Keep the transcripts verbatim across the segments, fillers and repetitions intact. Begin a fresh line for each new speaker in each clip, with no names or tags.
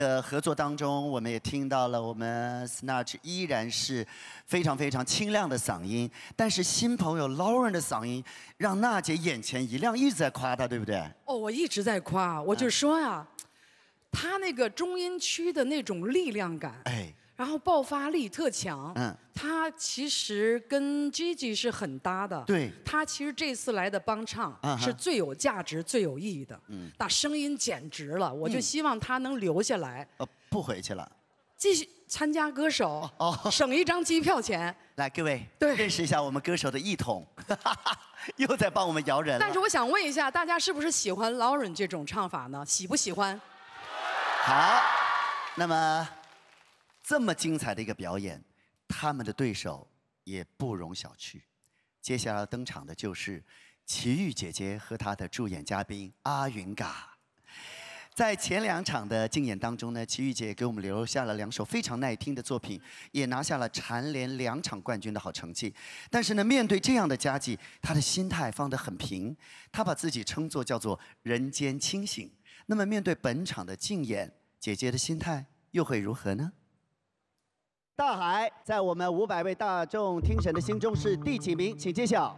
呃，合作当中，我们也听到了我们 Snatch 依然是非常非常清亮的嗓音，但是新朋友 Lauren 的嗓音让娜姐眼前一亮，一直在夸她，对不对？
哦，我一直在夸，我就说呀，她那个中音区的那种力量感，哎，然后爆发力特强，嗯，她其实跟 Gigi 是很搭的，
对，
她其实这次来的帮唱是最有价值、最有意义的，嗯，那声音简直了，我就希望她能留下来，
呃，不回去了。
继续参加歌手，哦，省一张机票钱。
来，各位，
对，
认识一下我们歌手的一统，又在帮我们摇人了。
但是我想问一下，大家是不是喜欢 Lauren 这种唱法呢？喜不喜欢？
好，那么这么精彩的一个表演，他们的对手也不容小觑。接下来登场的就是齐豫姐姐和她的助演嘉宾阿云嘎。在前两场的竞演当中呢，齐豫姐给我们留下了两首非常耐听的作品，也拿下了蝉联两场冠军的好成绩。但是呢，面对这样的佳绩，她的心态放得很平，她把自己称作叫做人间清醒。那么面对本场的竞演，姐姐的心态又会如何呢？大海在我们五百位大众听审的心中是第几名？请揭晓。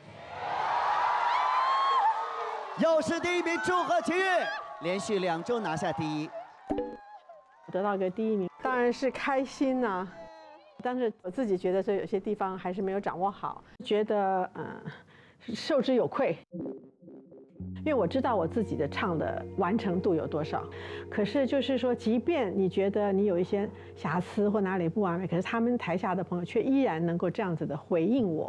又是第一名，祝贺齐豫！连续两周拿下第一，
得到个第一名，当然是开心呐、啊。但是我自己觉得说有些地方还是没有掌握好，觉得嗯、呃、受之有愧。因为我知道我自己的唱的完成度有多少，可是就是说，即便你觉得你有一些瑕疵或哪里不完美，可是他们台下的朋友却依然能够这样子的回应我。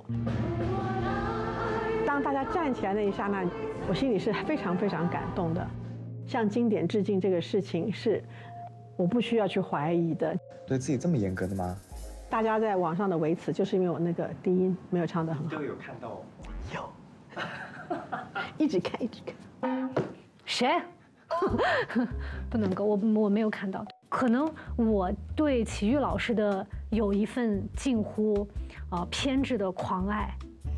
当大家站起来那一刹那，我心里是非常非常感动的。向经典致敬这个事情是我不需要去怀疑的。
对自己这么严格的吗？
大家在网上的维持就是因为我那个低音没有唱得很好。
这个有看到？
有。一直看，一直看。
谁？不能够，我我没有看到。可能我对齐豫老师的有一份近乎啊、呃、偏执的狂爱。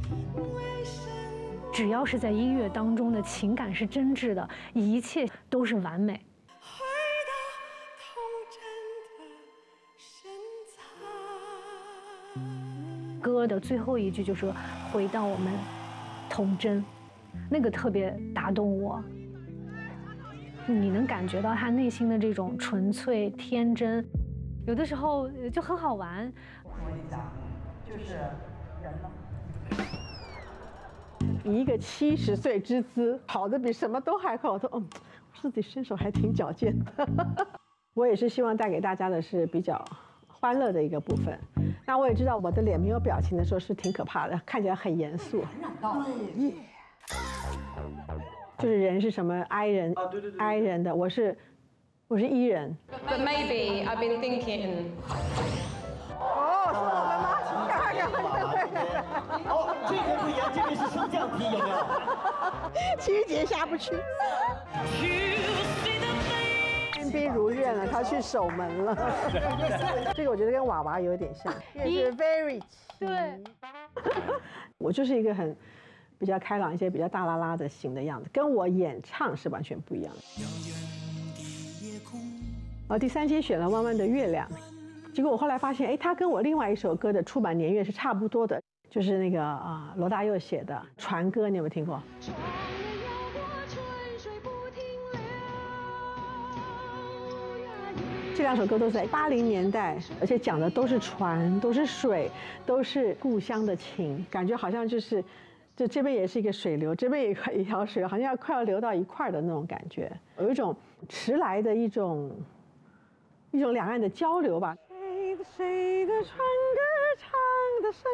只要是在音乐当中的情感是真挚的，一切都是完美。歌的最后一句就是“回到我们童真”，那个特别打动我。你能感觉到他内心的这种纯粹、天真，有的时候就很好玩。
我跟你讲，就是人了。以一个七十岁之姿，跑得比什么都还快。我说，嗯，我自己身手还挺矫健的。我也是希望带给大家的是比较欢乐的一个部分。那我也知道我的脸没有表情的时候是挺可怕的，看起来很严肃。对，就是人是什么 I 人 I 人的，我是我是 E 人。
But maybe I've been thinking.
哦，是我们吗？看看看看。
哦，这个不一样，这个是升降梯，有没有？
齐豫姐下不去。宾宾如愿了，她去守门了。这个我觉得跟娃娃有点像，也是 very
对。
我就是一个很比较开朗一些、比较大拉拉的型的样子，跟我演唱是完全不一样的。呃，第三期选了《弯弯的月亮》，结果我后来发现，哎，它跟我另外一首歌的出版年月是差不多的，就是那个啊、呃、罗大佑写的《船歌》，你有没有听过？这两首歌都是在八零年代，而且讲的都是船，都是水，都是故乡的情，感觉好像就是，就这边也是一个水流，这边也一条水，好像要快要流到一块儿的那种感觉，有一种迟来的一种一种两岸的交流吧。谁的谁的船歌唱得声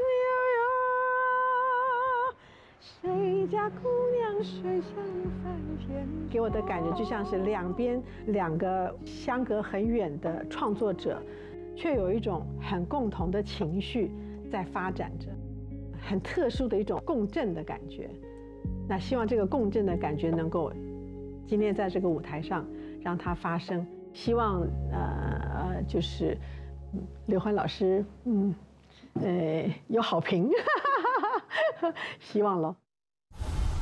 悠悠，谁家姑娘水乡翻篇，给我的感觉就像是两边两个相隔很远的创作者，却有一种很共同的情绪在发展着，很特殊的一种共振的感觉。那希望这个共振的感觉能够今天在这个舞台上让它发生，希望呃呃就是刘欢老师嗯呃有好评，希望咯。